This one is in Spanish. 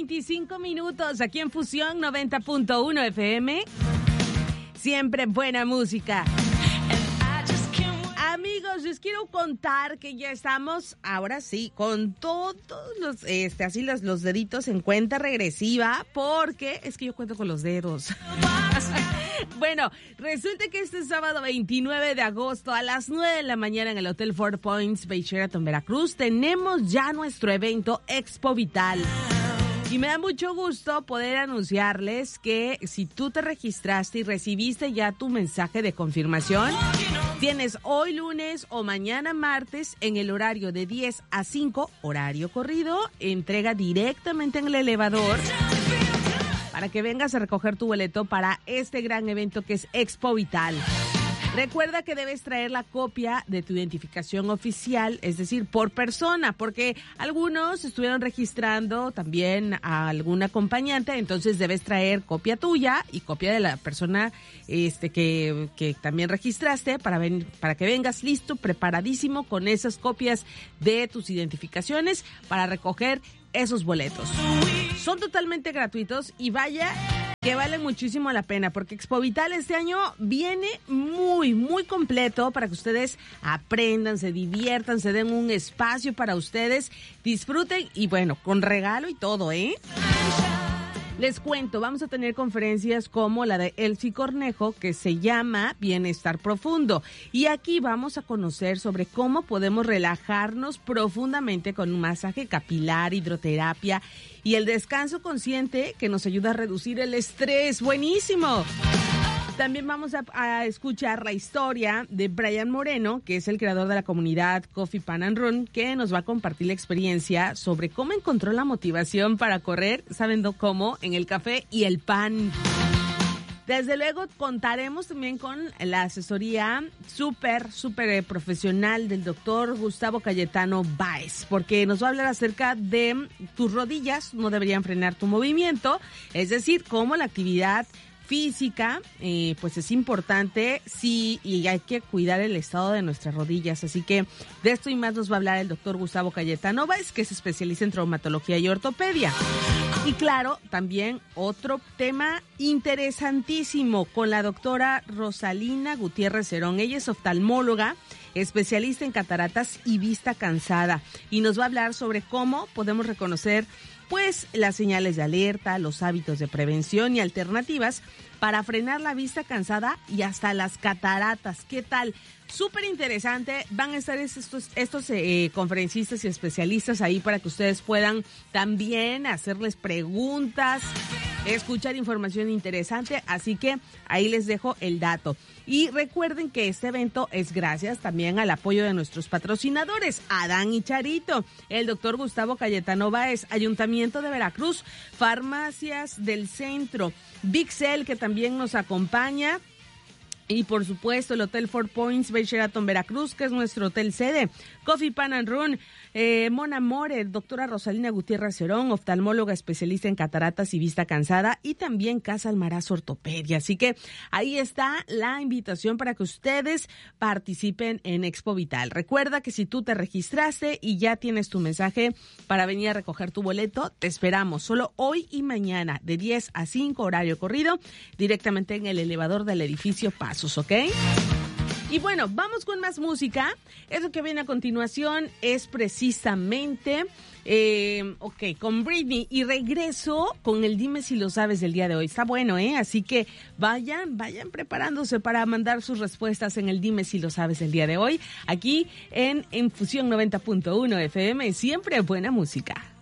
25 aquí en Fusión 90.1 FM. Siempre buena música. Amigos, les quiero contar que ya estamos, ahora sí, con todos los, así los deditos en cuenta regresiva, porque es que yo cuento con los dedos. Bueno, resulta que este sábado 29 de agosto a las 9 de la mañana en el Hotel Four Points Bay Sheraton, Veracruz, tenemos ya nuestro evento Expo Vital. Y me da mucho gusto poder anunciarles que si tú te registraste y recibiste ya tu mensaje de confirmación, tienes hoy lunes o mañana martes en el horario de 10 a 5, horario corrido, entrega directamente en el elevador para que vengas a recoger tu boleto para este gran evento que es Expo Vital. Recuerda que debes traer la copia de tu identificación oficial, es decir, por persona, porque algunos estuvieron registrando también a algún acompañante, entonces debes traer copia tuya y copia de la persona que también registraste para que vengas listo, preparadísimo con esas copias de tus identificaciones para recoger esos boletos. Son totalmente gratuitos y vaya que vale muchísimo la pena, porque Expo Vital este año viene muy, muy completo para que ustedes aprendan, se diviertan, se den un espacio para ustedes, disfruten y bueno, con regalo y todo, ¿eh? Les cuento, vamos a tener conferencias como la de Elsie Cornejo, que se llama Bienestar Profundo. Y aquí vamos a conocer sobre cómo podemos relajarnos profundamente con un masaje capilar, hidroterapia y el descanso consciente que nos ayuda a reducir el estrés. ¡Buenísimo! También vamos a escuchar la historia de Brian Moreno, que es el creador de la comunidad Coffee Pan and Run, que nos va a compartir la experiencia sobre cómo encontró la motivación para correr, ¿saben cómo? En el café y el pan. Desde luego contaremos también con la asesoría súper profesional del doctor Gustavo Cayetano Báez, porque nos va a hablar acerca de tus rodillas, no deberían frenar tu movimiento, es decir, cómo la actividad física, pues es importante, sí, y hay que cuidar el estado de nuestras rodillas. Así que de esto y más nos va a hablar el doctor Gustavo Cayetano Báez, que es especialista en traumatología y ortopedia. Y claro, también otro tema interesantísimo con la doctora Rosalina Gutiérrez Cerón. Ella es oftalmóloga, especialista en cataratas y vista cansada, y nos va a hablar sobre cómo podemos reconocer pues las señales de alerta, los hábitos de prevención y alternativas para frenar la vista cansada y hasta las cataratas. ¿Qué tal? Súper interesante. Van a estar estos conferencistas y especialistas ahí para que ustedes puedan también hacerles preguntas, escuchar información interesante. Así que ahí les dejo el dato. Y recuerden que este evento es gracias también al apoyo de nuestros patrocinadores, Adán y Charito, el doctor Gustavo Cayetano Báez, Ayuntamiento de Veracruz, Farmacias del Centro, Bixel, que también nos acompaña, y por supuesto el Hotel Four Points Bay Sheraton Veracruz, que es nuestro hotel sede, Coffee Pan and Run, Mon Amore, doctora Rosalina Gutiérrez Cerón, oftalmóloga especialista en cataratas y vista cansada, y también Casa Almaraz Ortopedia. Así que ahí está la invitación para que ustedes participen en Expo Vital. Recuerda que si tú te registraste y ya tienes tu mensaje para venir a recoger tu boleto, te esperamos solo hoy y mañana de 10 a 5, horario corrido, directamente en el elevador del edificio Pasos, ¿ok? Y bueno, vamos con más música. Eso que viene a continuación es precisamente, con Britney. Y regreso con el Dime Si Lo Sabes del día de hoy. Está bueno, ¿eh? Así que vayan preparándose para mandar sus respuestas en el Dime Si Lo Sabes del día de hoy. Aquí en Fusión 90.1 FM. Siempre buena música.